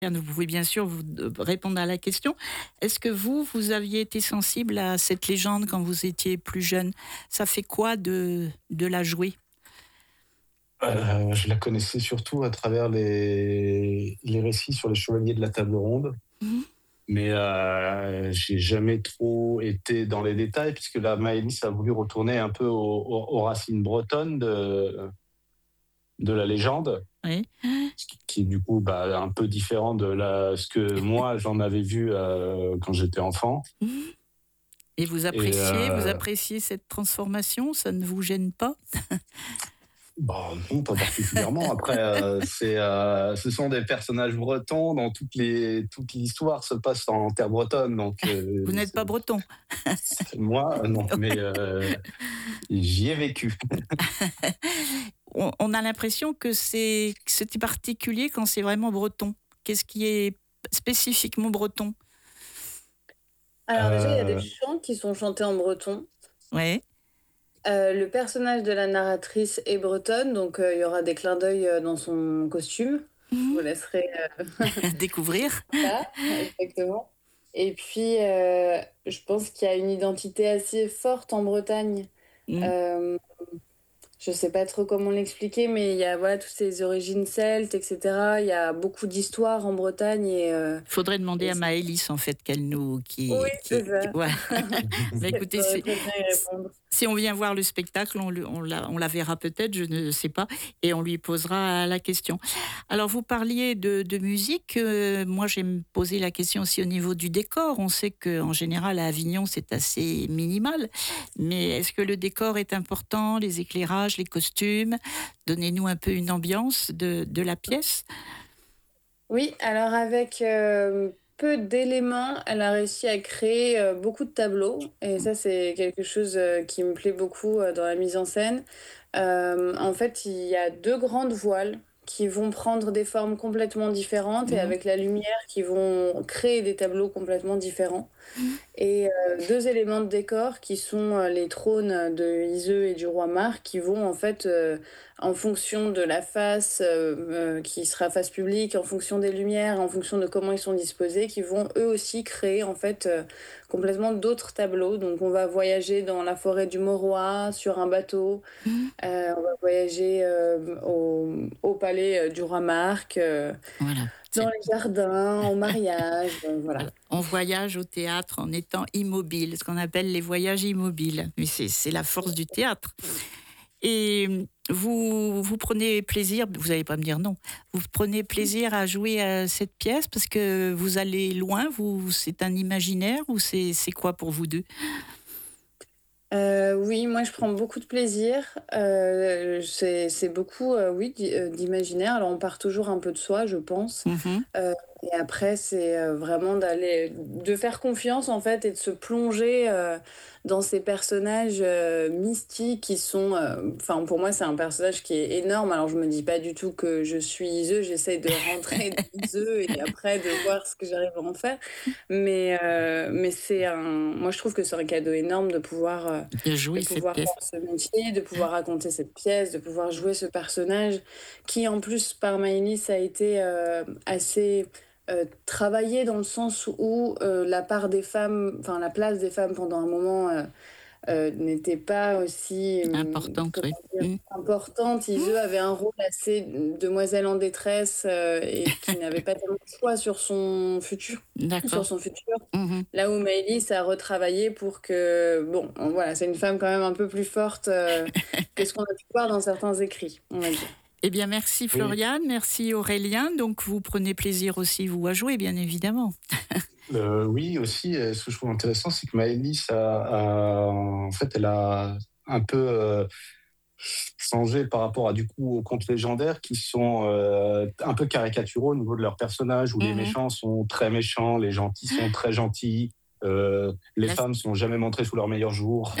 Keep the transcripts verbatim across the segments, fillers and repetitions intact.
Vous pouvez bien sûr vous répondre à la question. Est-ce que vous, vous aviez été sensible à cette légende quand vous étiez plus jeune? Ça fait quoi de de la jouer? Heu, je la connaissais surtout à travers les les récits sur les chevaliers de la table ronde, Mmh. mais heu, j'ai jamais trop été dans les détails puisque là, Maëlys a voulu retourner un peu aux aux aux racines bretonnes de de la légende, Oui. ce qui qui est du coup, bah, un peu différent de la ce que moi j'en avais vu, heu, quand j'étais enfant Mmh. Et vous et appréciez vous heu appréciez cette transformation? Ça ne vous gêne pas? bah, non, pas particulièrement. Après, heu, c'est, heu, ce sont des personnages bretons dans toutes les toute l'histoire se passe en terre bretonne, donc heu, Vous n'êtes c'est pas breton? c'est moi, non, mais heu, j'y ai vécu. On on a l'impression que c'est que c'était particulier quand c'est vraiment breton. Qu'est-ce qui est spécifiquement breton? Alors déjà, il y a des Heu, chants qui sont chantés en breton. Ouais. Heu, le personnage de la narratrice est bretonne, donc heu, il y aura des clins d'œil, heu, dans son costume. Je vous Mmh. laisserai, heu, Découvrir. ça, exactement. Et puis, heu, je pense qu'il y a une identité assez forte en Bretagne. Mmh. Hem, je sais pas trop comment l'expliquer, mais il y a, voilà, toutes ces origines celtes et cetera. Il y a beaucoup d'histoires en Bretagne et heu Faudrait demander et à c'est Maëlys en fait qu'elle nous oui, qui c'est qui qui ça. ouais. Bah, Elle écoutez, saurait si très bien y s répondre. si on vient voir le spectacle, on le on la on la verra peut-être, je ne sais pas, et on lui posera la question. Alors vous parliez de de musique, heu, moi je vais me poser la question aussi au niveau du décor. On sait qu'en général à Avignon, c'est assez minimal, mais est-ce que le décor est important, les éclairages, les costumes? Donnez-nous un peu une ambiance de de la pièce. Oui, alors avec, heu, peu d'éléments, elle a réussi à créer, heu, beaucoup de tableaux et ça, c'est quelque chose, heu, qui me plaît beaucoup, heu, dans la mise en scène. Hem, en fait, il y a deux grandes voiles qui vont prendre des formes complètement différentes et Mmh. avec la lumière qui vont créer des tableaux complètement différents. Mmh. Et heu, deux éléments de décor qui sont, heu, les trônes de Iseux et du roi Marc qui vont en fait, heu, en fonction de la face, heu heu, qui sera face publique, en fonction des lumières, en fonction de comment ils sont disposés, qui vont eux aussi créer en fait, heu, complètement d'autres tableaux. Donc on va voyager dans la forêt du Mauroy sur un bateau, Mmh. heu, on va voyager, hem, au au palais, heu, du roi Marc, heu, Voilà. dans C'est les jardins, au mariage, heu, voilà. Voilà. On voyage au théâtre en étant immobile, ce qu'on appelle les voyages immobiles. Mais c'est c'est la force du théâtre. Et mmh, vous vous prenez plaisir, vous n'allez pas me dire non, vous prenez plaisir à jouer à cette pièce parce que vous allez loin, vous c'est un imaginaire ou c'est c'est quoi pour vous deux? Heu, oui, moi je prends beaucoup de plaisir, heu, c'est c'est beaucoup, heu, oui, d'i heu, d'imaginaire. Alors on part toujours un peu de soi, je pense, Mmh mh. heu et après c'est, heu, vraiment d'aller de faire confiance en fait et de se plonger, heu, dans ces personnages, heu, mystiques qui sont, heu enfin pour moi c'est un personnage qui est énorme. Alors je me dis pas du tout que je suis Iseux, j'essaie de rentrer dans Iseux et après de voir ce que j'arrive à en faire. Mais heu, mais c'est un moi je trouve que c'est un cadeau énorme de pouvoir, heu, De de jouer cette pouvoir pièce. faire ce métier, de pouvoir raconter cette pièce, de pouvoir jouer ce personnage qui en plus par Maëlys a été, heu, assez, heu, travaillé dans le sens où, heu, la part des femmes enfin la place des femmes pendant un moment, heu heu, n'était pas aussi, hem, Importante, comment oui. dire? Mmh. Importante. Iseux avait un rôle assez, mmh, demoiselle en détresse, heu et qui n'avait pas tellement de choix sur son futur sur D'accord. son futur. Mmh mh. Là où Maëlys a retravaillé pour que bon, voilà, c'est une femme quand même un peu plus forte, heu, que ce qu'on a pu voir dans certains écrits, on va dire. Eh bien merci Oui, Floriane, merci Aurélien. Donc vous prenez plaisir aussi vous à jouer bien évidemment? heu, oui aussi, heu, ce que je trouve intéressant, c'est que Maëlys a a en fait, elle a un peu, heu, changé par rapport à du coup aux contes légendaires qui sont, heu, un peu caricaturaux au niveau de leurs personnages, où les Mmh mh. méchants sont très méchants, les gentils sont très gentils, heu, les Là c femmes sont jamais montrées sous leur meilleur jour.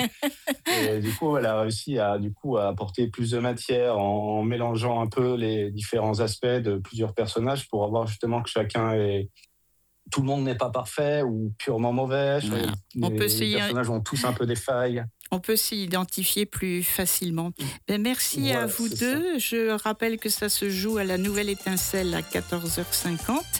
Et du coup, elle a réussi à, du coup, à apporter plus de matière en mélangeant un peu les différents aspects de plusieurs personnages pour avoir justement que chacun est, tout le monde n'est pas parfait ou purement mauvais. voilà. On peut Les essayer un personnages ont tous un peu des failles. On peut s'y identifier plus facilement. Ben, merci à Voilà, vous c'est ça. deux. Je rappelle que ça se joue à la Nouvelle Étincelle à quatorze heures cinquante.